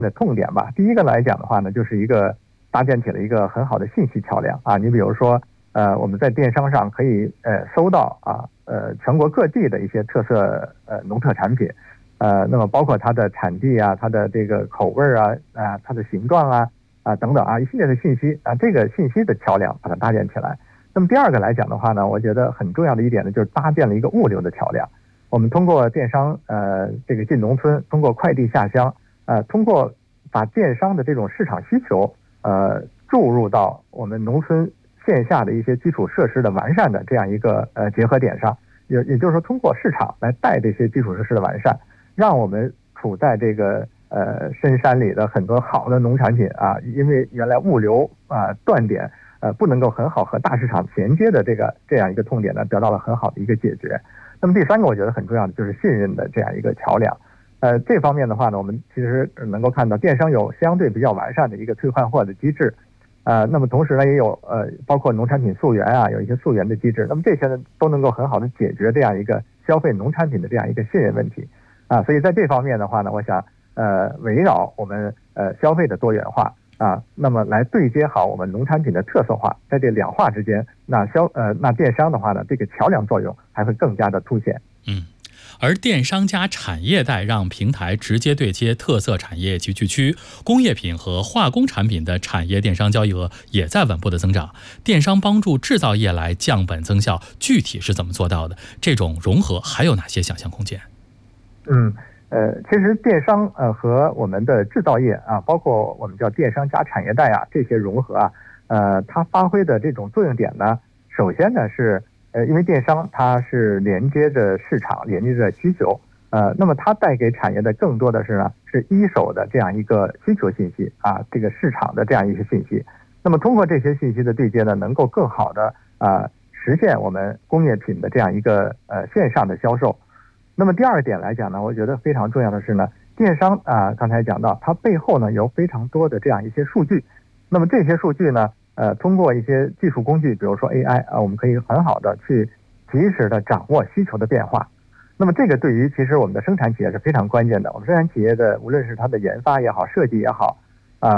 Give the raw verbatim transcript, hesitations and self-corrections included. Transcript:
的痛点吧。第一个来讲的话呢，就是一个搭建起了一个很好的信息桥梁啊。你比如说，呃，我们在电商上可以呃搜到啊，呃全国各地的一些特色呃农特产品，呃，那么包括它的产地啊、它的这个口味啊、啊它的形状啊啊等等啊一系列的信息啊，这个信息的桥梁把它搭建起来。那么第二个来讲的话呢，我觉得很重要的一点呢，就是搭建了一个物流的桥梁。我们通过电商呃这个进农村，通过快递下乡，呃通过把电商的这种市场需求呃注入到我们农村线下的一些基础设施的完善的这样一个呃结合点上，也也就是说通过市场来带这些基础设施的完善，让我们处在这个呃深山里的很多好的农产品啊，因为原来物流啊断点呃不能够很好和大市场衔接的这个这样一个痛点呢，得到了很好的一个解决。那么第三个我觉得很重要的就是信任的这样一个桥梁。呃，这方面的话呢，我们其实能够看到电商有相对比较完善的一个退换货的机制，呃，那么同时呢也有呃包括农产品溯源啊，有一些溯源的机制，那么这些呢都能够很好的解决这样一个消费农产品的这样一个信任问题啊。所以在这方面的话呢，我想呃围绕我们呃消费的多元化啊，那么来对接好我们农产品的特色化，在这两化之间，那消呃那电商的话呢，这个桥梁作用还会更加的凸显。 嗯。而电商加产业带让平台直接对接特色产业集聚区，工业品和化工产品的产业电商交易额也在稳步的增长。电商帮助制造业来降本增效，具体是怎么做到的？这种融合还有哪些想象空间？ 嗯，呃，其实电商呃和我们的制造业啊，包括我们叫电商加产业带啊，这些融合啊，呃，它发挥的这种作用点呢，首先呢是。呃，因为电商它是连接着市场，连接着需求，呃，那么它带给产业的更多的是呢，是一手的这样一个需求信息啊，这个市场的这样一些信息。那么通过这些信息的对接呢，能够更好的啊实现我们工业品的这样一个呃线上的销售。那么第二点来讲呢，我觉得非常重要的是呢，电商啊，刚才讲到它背后呢有非常多的这样一些数据，那么这些数据呢。呃，通过一些技术工具，比如说 A I 啊，我们可以很好的去及时的掌握需求的变化。那么这个对于其实我们的生产企业是非常关键的。我们生产企业的无论是它的研发也好，设计也好，